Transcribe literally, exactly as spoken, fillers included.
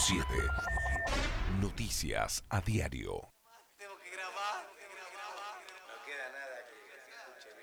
siete. Noticias a diario. Tengo que grabar, tengo que grabar. No queda nada que se escuche bien.